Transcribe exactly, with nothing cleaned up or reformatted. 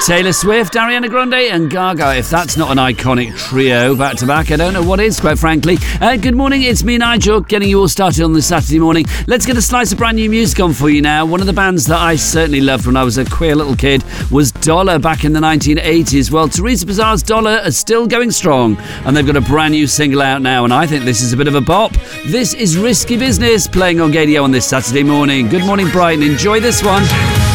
Taylor Swift, Ariana Grande and Gaga. If that's not an iconic trio back to back, I don't know what is, quite frankly. Uh, good morning, it's me, Nigel, getting you all started on this Saturday morning. Let's get a slice of brand new music on for you now. One of the bands that I certainly loved when I was a queer little kid was Dollar back in the nineteen eighties. Well, Teresa Bazaar's Dollar are still going strong, and they've got a brand new single out now, and I think this is a bit of a bop. This is Risky Business, playing on Gadio on this Saturday morning. Good morning, Brighton. Enjoy this one.